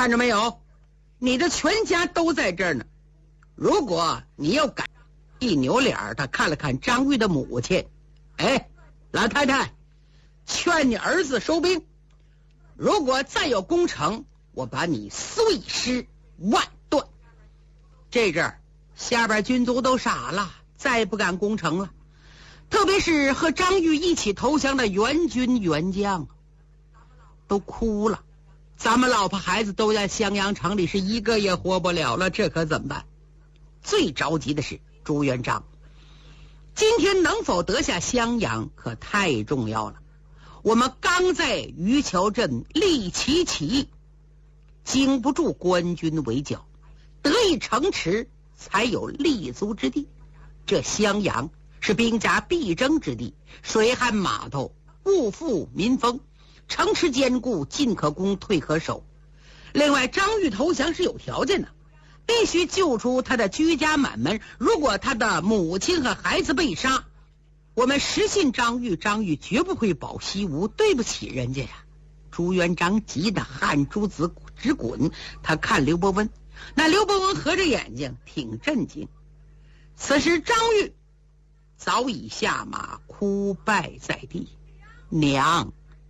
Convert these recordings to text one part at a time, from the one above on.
看着没有？你的全家都在这儿呢。如果你要敢，一扭脸，他看了看张玉的母亲，哎，老太太，劝你儿子收兵。如果再有攻城，我把你碎尸万段。这阵儿下边军卒都傻了，再也不敢攻城了。特别是和张玉一起投降的援军援将都哭了。咱们老婆孩子都在襄阳城里，是一个也活不了了，这可怎么办？最着急的是朱元璋，今天能否得下襄阳可太重要了。我们刚在余桥镇立奇起义，经不住官军围剿，得以城池，才有立足之地。这襄阳是兵家必争之地，水旱码头，物富民丰，城池坚固，进可攻，退可守。另外，张玉投降是有条件的，必须救出他的居家满门。如果他的母亲和孩子被杀，我们实信张玉绝不会保西吴，对不起人家呀！朱元璋急得汗珠子直滚，他看刘伯温，那刘伯温合着眼睛，挺震惊。此时张玉早已下马，哭拜在地：“娘，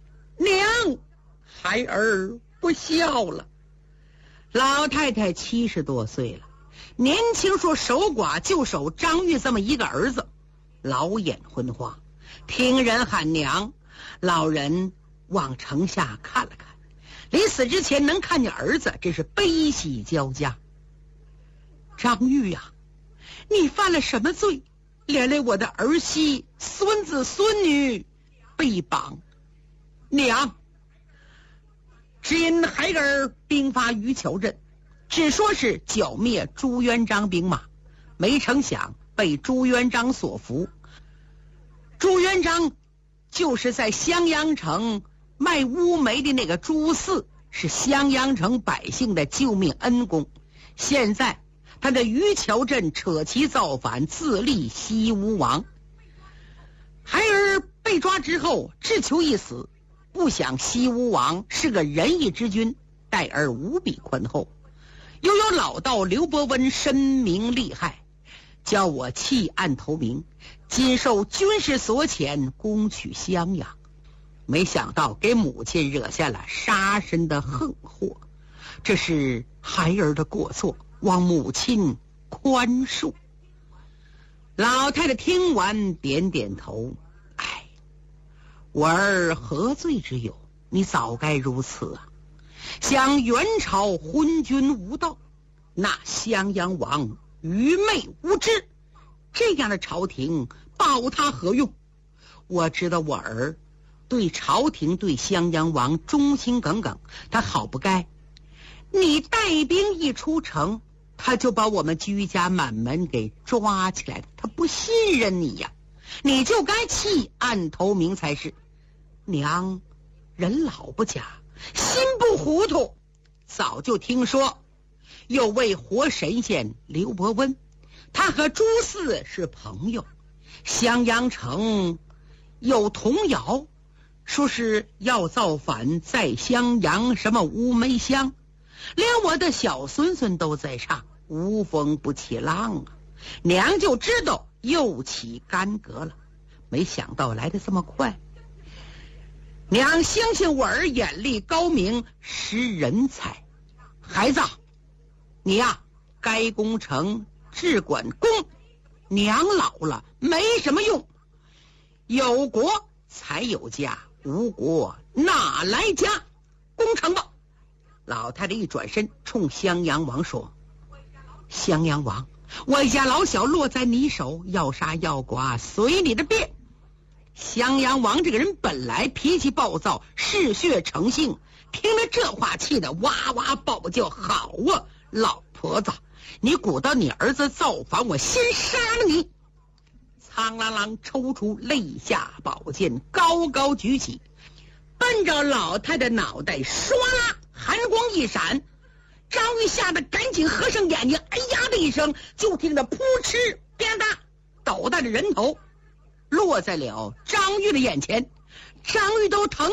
孩儿不孝了。”老太太70多岁了，年轻说守寡就守张玉这么一个儿子，老眼昏花，听人喊娘，老人往城下看了看，临死之前能看见儿子，真是悲喜交加。张玉呀，你犯了什么罪，连累我的儿媳、孙子、孙女被绑？娘，只因孩儿兵发余桥镇，只说是剿灭朱元璋兵马，没成想被朱元璋所俘。朱元璋就是在襄阳城卖乌梅的那个朱四，是襄阳城百姓的救命恩公。现在他的余桥镇扯旗造反，自立西吴王。孩儿被抓之后只求一死，不想西吴王是个仁义之君，待儿无比宽厚。又有老道刘伯温深明利害，叫我弃暗投明，今受军师所遣，攻取襄阳。没想到给母亲惹下了杀身的横祸，这是孩儿的过错，望母亲宽恕。老太太听完点点头，哎，我儿何罪之有？你早该如此啊！想元朝昏君无道，那襄阳王愚昧无知，这样的朝廷保他何用？我知道我儿对朝廷对襄阳王忠心耿耿，他好不该。你带兵一出城，他就把我们居家满门给抓起来了，他不信任你呀，你就该弃暗投明才是。娘，人老不假，心不糊涂，早就听说有位活神仙刘伯温，他和朱四是朋友。襄阳城有童谣，说是要造反在襄阳，什么乌梅乡，连我的小孙孙都在唱，无风不起浪啊！娘就知道又起干戈了，没想到来得这么快。娘相信我儿眼力高明，识人才。孩子，你呀，该攻城只管攻，娘老了没什么用。有国才有家，无国哪来家？攻城吧！老太太一转身冲襄阳王说：襄阳王，我家老小落在你手，要杀要剐随你的便。襄阳王这个人本来脾气暴躁，嗜血成性，听了这话气得哇哇暴叫：好啊，老婆子，你鼓捣你儿子造反，我先杀了你！苍啷啷抽出肋下宝剑，高高举起，奔着老太太脑袋，唰啦，寒光一闪。张玉吓得赶紧合上眼睛，哎呀的一声，就听着扑哧啪嗒，斗大的人头落在了张玉的眼前。张玉都疼